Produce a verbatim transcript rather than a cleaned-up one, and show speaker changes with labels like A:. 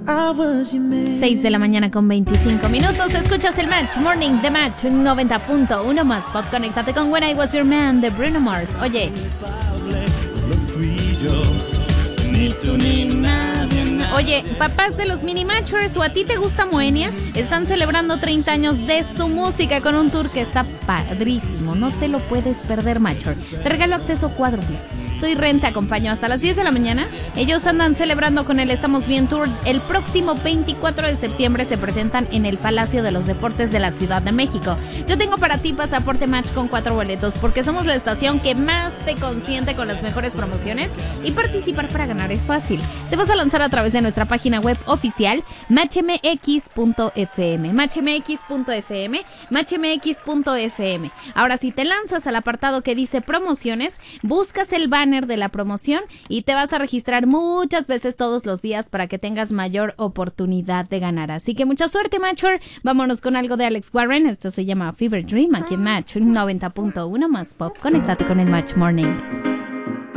A: seis de la mañana con veinticinco minutos. Escuchas el Match Morning de Match noventa punto uno más pop. Conéctate con When I Was Your Man de Bruno Mars. Oye, ni tú ni nadie. Oye, papás de los Mini Matchers, o a ti te gusta Moenia, están celebrando treinta años de su música con un tour que está padrísimo. No te lo puedes perder, Matcher. Te regalo acceso cuádruple. Soy Ren, te acompaño hasta las diez de la mañana. Ellos andan celebrando con el Estamos Bien Tour. El próximo veinticuatro de septiembre se presentan en el Palacio de los Deportes de la Ciudad de México. Yo tengo para ti pasaporte Match con cuatro boletos, porque somos la estación que más te consiente con las mejores promociones, y participar para ganar es fácil. Te vas a lanzar a través de nuestra página web oficial match m x punto f m, match m x punto f m, match m x punto f m. Ahora, si te lanzas al apartado que dice promociones, buscas el banner de la promoción y te vas a registrar muchas veces todos los días para que tengas mayor oportunidad de ganar. Así que mucha suerte, Matcher. Vámonos con algo de Alex Warren. Esto se llama Fever Dream aquí en Match noventa punto uno más pop. Conéctate con el Match Morning.